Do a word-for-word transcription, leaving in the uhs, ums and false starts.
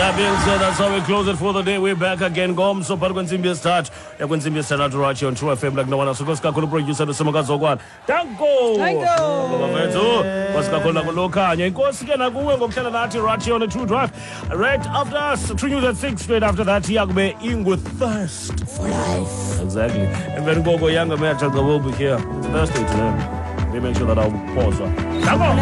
That being said, that's how we close it for the day. We're back again. Ngomso phakathi kwensimbi yesithathu yakwensimbi yesithandathu right here on True F M like no one else. Kwasikakhulu producer noSimakaZokwana. Tanko. Tanko. Bafethu. Kwasikakhulu nakulokhanya. Inkosi ke nakuwe ngokuhlala nathi right here on the True Drive. Right after us, True News at six. Straight after that, yakube Ingwe Thirst for Life. Exactly. And then Gogo Younger Match will be here. It's Thursday today. We make sure that I'll pause. Tanko.